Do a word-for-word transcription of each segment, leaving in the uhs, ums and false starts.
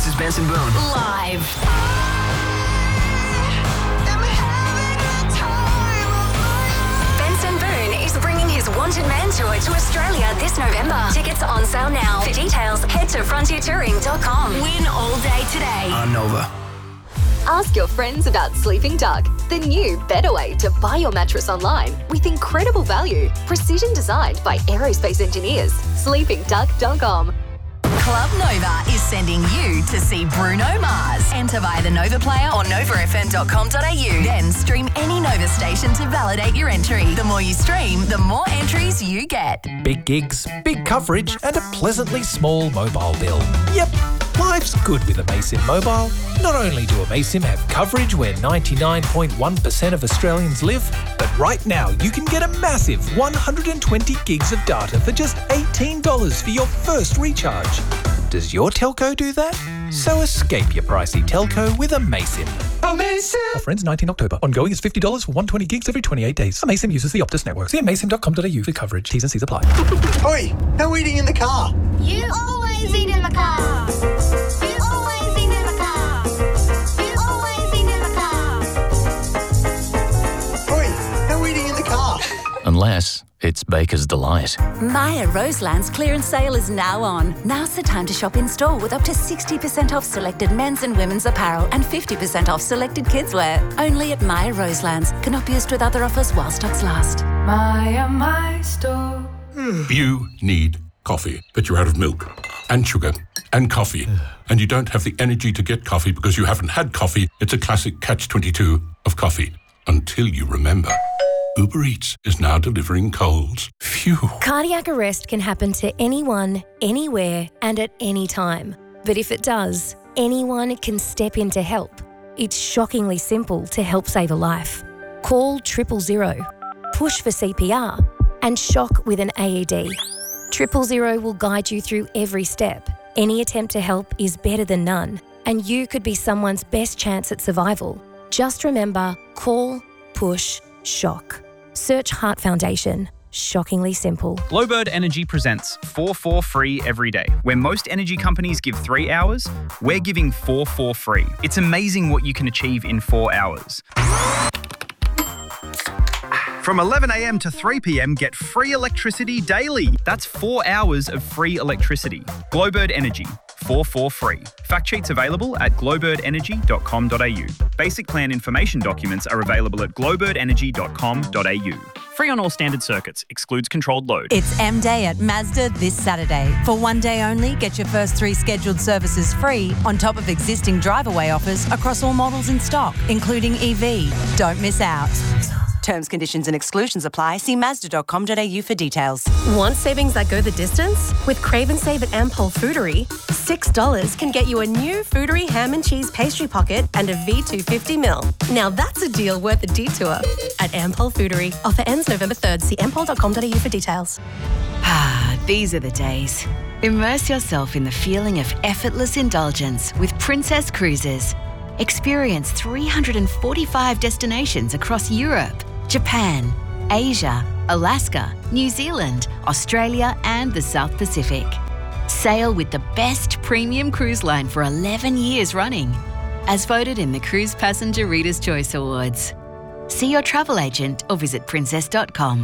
is Benson Boone. Live. Benson Boone is bringing his Wanted Man Tour to Australia this November. Tickets are on sale now. For details, head to frontier touring dot com. Win all day today. On Nova. Ask your friends about Sleeping Duck, the new, better way to buy your mattress online with incredible value. Precision designed by aerospace engineers. sleeping duck dot com. Club Nova is sending you to see Bruno Mars. Enter via the Nova player or nova f m dot com dot a u. Then stream any Nova station to validate your entry. The more you stream, the more entries you get. Big gigs, big coverage, and a pleasantly small mobile bill. Yep, life's good with Amaysim Mobile. Not only do Amaysim have coverage where ninety-nine point one percent of Australians live, but right now you can get a massive one hundred twenty gigs of data for just eighteen dollars for your first recharge. Does your telco do that? So escape your pricey telco with Amaysim. Amaysim! Offer ends nineteenth October. Ongoing is fifty dollars for one hundred twenty gigs every twenty-eight days. Amaysim uses the Optus network. See amaysim dot com dot a u for coverage. T's and C's apply. Oi, no eating in the car. You always eat in the car. You always eat in the car. You always eat in the car. Oi, no eating in the car. Unless it's Baker's Delight. Maya Roseland's clearance sale is now on. Now's the time to shop in store with up to sixty percent off selected men's and women's apparel and fifty percent off selected kids' wear. Only at Maya Roseland's. Cannot be used with other offers while stocks last. Maya, my store. You need coffee, but you're out of milk and sugar and coffee. And you don't have the energy to get coffee because you haven't had coffee. It's a classic catch twenty-two of coffee. Until you remember. Uber Eats is now delivering colds. Phew. Cardiac arrest can happen to anyone, anywhere, and at any time. But if it does, anyone can step in to help. It's shockingly simple to help save a life. Call triple zero, push for C P R, and shock with an A E D. Triple zero will guide you through every step. Any attempt to help is better than none, and you could be someone's best chance at survival. Just remember, call, push, shock. Search Heart Foundation. Shockingly simple. Glowbird Energy presents four four free every day. Where most energy companies give three hours, we're giving four four free. It's amazing what you can achieve in four hours. From eleven a m to three p m, get free electricity daily. That's four hours of free electricity. Glowbird Energy. four four free. Fact sheets available at glowbird energy dot com dot a u. Basic plan information documents are available at glowbird energy dot com dot a u. Free on all standard circuits. Excludes controlled load. It's M Day at Mazda this Saturday. For one day only, get your first three scheduled services free on top of existing drive-away offers across all models in stock, including E V. Don't miss out. Terms, conditions and exclusions apply. See mazda dot com dot a u for details. Want savings that go the distance? With Crave and Save at Ampol Foodery, six dollars can get you a new Foodery ham and cheese pastry pocket and a V two fifty mil. Now that's a deal worth a detour. At Ampol Foodery. Offer ends November third. See ampol dot com dot a u for details. Ah, these are the days. Immerse yourself in the feeling of effortless indulgence with Princess Cruises. Experience three hundred forty-five destinations across Europe, Japan, Asia, Alaska, New Zealand, Australia and the South Pacific. Sail with the best premium cruise line for eleven years running, as voted in the Cruise Passenger Reader's Choice Awards. See your travel agent or visit princess dot com.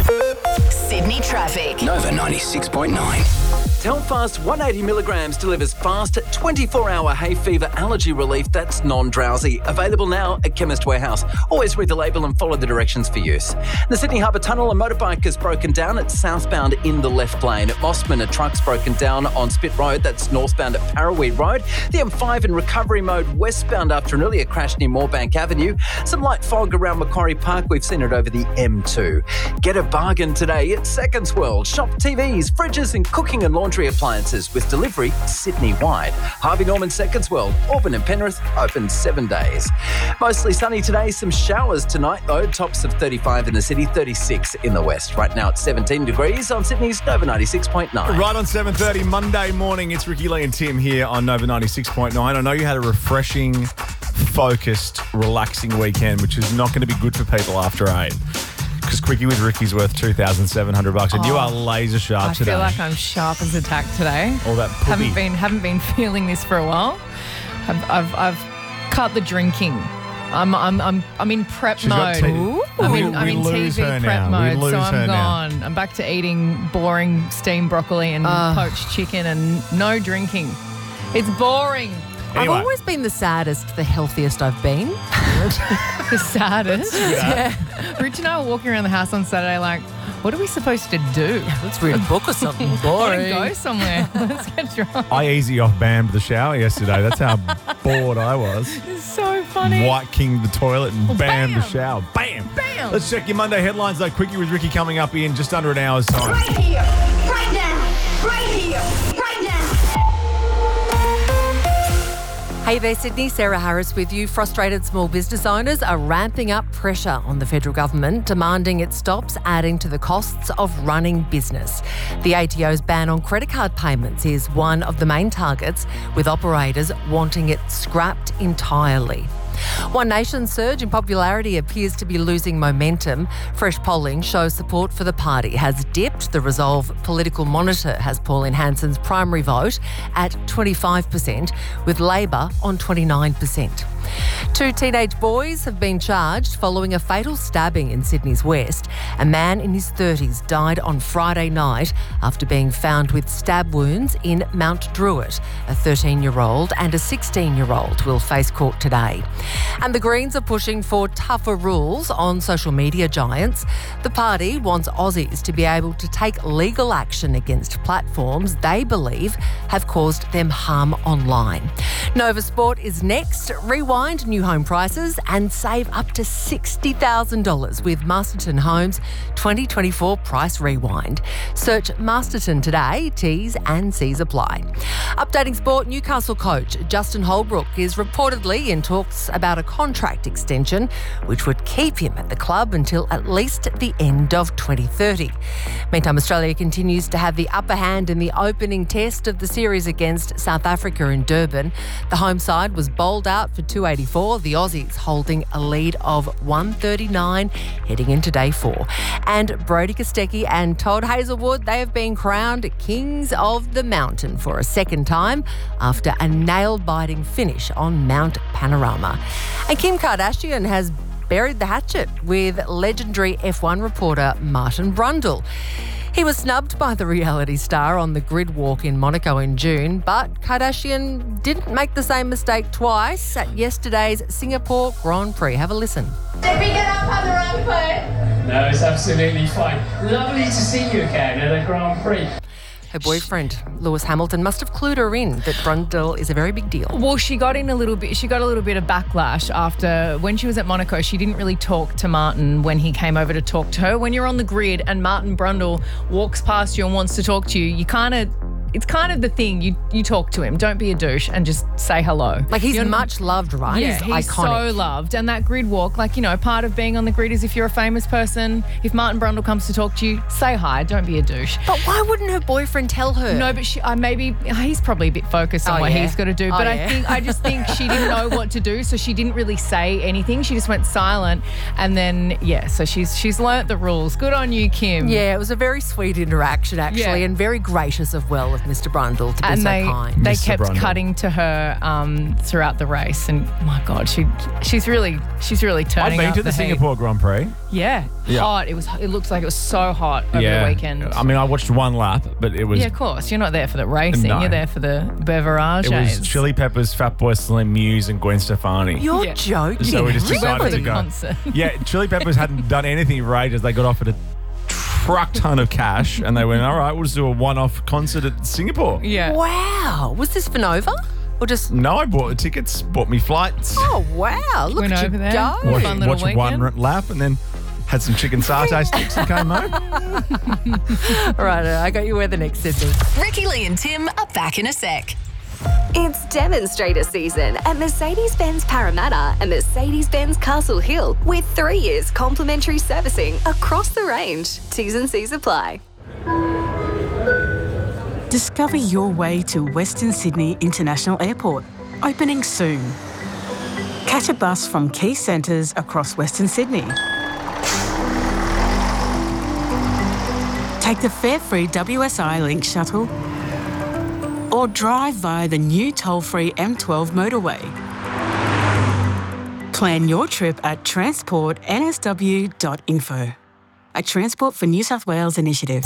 Sydney traffic. Nova ninety-six point nine. Telfast one hundred eighty milligrams delivers fast twenty-four hour hay fever allergy relief that's non-drowsy. Available now at Chemist Warehouse. Always read the label and follow the directions for use. The Sydney Harbour Tunnel, a motorbike is broken down. It's southbound in the left lane. At Mossman, a truck's broken down on Spit Road. That's northbound at Paraweed Road. The M five in recovery mode westbound after an earlier crash near Moorebank Avenue. Some light fog around Macquarie Park. We've seen it over the M two. Get a bargain today at Seconds World. Shop T Vs, fridges and cooking and laundry appliances with delivery Sydney-wide. Harvey Norman Seconds World, Auburn and Penrith, open seven days. Mostly sunny today, some showers tonight though. Tops of thirty-five in the city, thirty-six in the west. Right now it's seventeen degrees on Sydney's Nova ninety-six point nine. Right on seven thirty Monday morning, it's Ricky Lee and Tim here on Nova ninety-six point nine. I know you had a refreshing, focused, relaxing weekend, which is not going to be good for people after eight. Because Quickie with Ricky's worth two thousand seven hundred bucks, and Oh, you are laser sharp I today. feel like I'm sharp as a tack today. All that puppy. Haven't been haven't been feeling this for a while. I've I've, I've cut the drinking. I'm I'm I'm I'm in prep She's got mode. T- I'm We- in, I'm we in lose T V her prep now. We mode, lose so her I'm now. gone. I'm back to eating boring steamed broccoli and Ugh. poached chicken and no drinking. It's boring. I've always been the saddest, the healthiest I've been. The saddest. Yeah. Rich and I were walking around the house on Saturday like, what are we supposed to do? Let's read a book or something I want boring. to go somewhere. Let's get drunk. I easy off bammed the shower yesterday. That's how bored I was. It's so funny. White King the toilet and Well, bam, the bam. shower. Bam. Bam. Let's check your Monday headlines though. Quickie with Ricky coming up in just under an hour's time. Right here, right now, right here, right now. Hey there, Sydney. Sarah Harris with you. Frustrated small business owners are ramping up pressure on the federal government, demanding it stops adding to the costs of running business. The A T O's ban on credit card payments is one of the main targets, with operators wanting it scrapped entirely. One Nation's surge in popularity appears to be losing momentum. Fresh polling shows support for the party has dipped. The Resolve Political Monitor has Pauline Hanson's primary vote at twenty-five percent, with Labor on twenty-nine percent. Two teenage boys have been charged following a fatal stabbing in Sydney's West. A man in his thirties died on Friday night after being found with stab wounds in Mount Druitt. A thirteen-year-old and a sixteen-year-old will face court today. And the Greens are pushing for tougher rules on social media giants. The party wants Aussies to be able to take legal action against platforms they believe have caused them harm online. Nova Sport is next. Rewind new home prices and save up to sixty thousand dollars with Masterton Homes twenty twenty-four Price Rewind. Search Masterton today. T's and C's apply. Updating sport, Newcastle coach Justin Holbrook is reportedly in talks about a contract extension which would keep him at the club until at least the end of twenty thirty. Meantime, Australia continues to have the upper hand in the opening test of the series against South Africa in Durban. The home side was bowled out for two eighty-four, the Aussies holding a lead of one thirty-nine heading into day four. And Brodie Kostecki and Todd Hazelwood, they have been crowned Kings of the Mountain for a second time after a nail-biting finish on Mount Panorama. And Kim Kardashian has buried the hatchet with legendary F one reporter Martin Brundle. He was snubbed by the reality star on the grid walk in Monaco in June, but Kardashian didn't make the same mistake twice at yesterday's Singapore Grand Prix. Have a listen. Did we get up on the wrong foot? No, it's absolutely fine. Lovely to see you again at a Grand Prix. Her boyfriend, Lewis Hamilton, must have clued her in that Brundle is a very big deal. Well, she got in a little bit. She got a little bit of backlash after when she was at Monaco. She didn't really talk to Martin when he came over to talk to her. When you're on the grid and Martin Brundle walks past you and wants to talk to you, you kind of. It's kind of the thing. You you talk to him. Don't be a douche and just say hello. Like he's You're, much loved, right? Yeah, he's, he's iconic. so loved. And that grid walk, like, you know, part of being on the grid is if you're a famous person, if Martin Brundle comes to talk to you, say hi. Don't be a douche. But why wouldn't her boyfriend tell her? No, but she, uh, maybe he's probably a bit focused on Oh, what yeah. he's got to do. Oh, But yeah. I think I just think she didn't know what to do, so she didn't really say anything. She just went silent, and then yeah, so she's she's learnt the rules. Good on you, Kim. Yeah, it was a very sweet interaction actually, Yeah. and very gracious of well of Mister Brundle to be And so they kind. they Mister kept Brundle. cutting to her um, throughout the race, and my God, she she's really she's really I've turning been up to the, heat. Singapore Grand Prix. Yeah, Yeah. hot. It was. It looks like it was so hot over the weekend. I mean, I watched one lap, but it was yeah, of course. You're not there for the racing. No. You're there for the beverage. it was Chili Peppers, Fatboy Slim, Muse, and Gwen Stefani. You're Yeah. joking. So we just We went decided for to the go. concert. Yeah, Chili Peppers hadn't done anything for ages. They got offered a truck ton of cash, and they went, "All right, we'll just do a one-off concert at Singapore." Yeah. Wow. Was this for Nova? Or just No, I bought the tickets, bought me flights, Oh wow. Look Went at over you there. go. Watch- watched, Fun little watched one weekend. lap, and then had some chicken satay sticks and came home. All right, I got you weather next, Sydney. Ricky Lee and Tim are back in a sec. It's demonstrator season at Mercedes-Benz Parramatta and Mercedes-Benz Castle Hill with three years complimentary servicing across the range. T's and C's apply. Discover your way to Western Sydney International Airport, opening soon. Catch a bus from key centres across Western Sydney. Take the fare-free W S I Link shuttle or drive via the new toll-free M twelve motorway. Plan your trip at transport n s w dot info. A Transport for New South Wales initiative.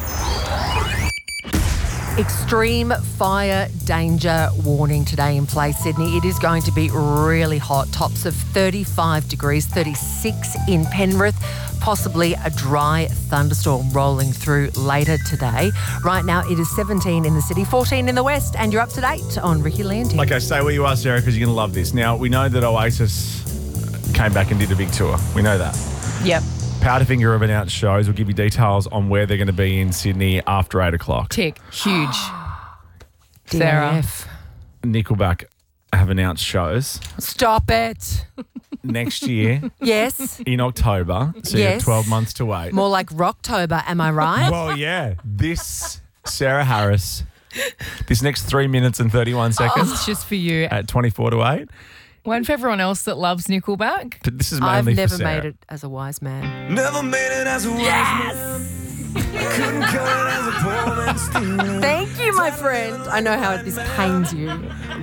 Extreme fire danger warning today in place, Sydney. It is going to be really hot. Tops of thirty-five degrees, thirty-six in Penrith. Possibly a dry thunderstorm rolling through later today. Right now it is seventeen in the city, fourteen in the west, and you're up to date on Ricky Landy. Okay, stay where you are, Sarah, because you're going to love this. Now, we know that Oasis came back and did a big tour. We know that. Yep. Powderfinger have announced shows. We'll give you details on where they're going to be in Sydney after eight o'clock. Tick. Huge. Sarah. Nickelback have announced shows. Stop it. Next year. Yes. In October. So you have Yes. twelve months to wait. More like Rocktober, am I right? Well, yeah. This Sarah Harris, this next three minutes and thirty-one seconds. It's just for you. At twenty-four to eight. One for everyone else that loves Nickelback. But this is mainly I've for never Sarah. made it as a wise man. Never made it as a wise man. Couldn't cut it as a poor man stealing. Thank you, my friend. I know how this pains you.